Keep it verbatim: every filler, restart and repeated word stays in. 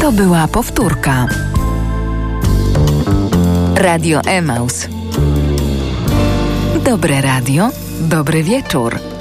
To była powtórka. Radio Emaus. Dobre radio, dobry wieczór.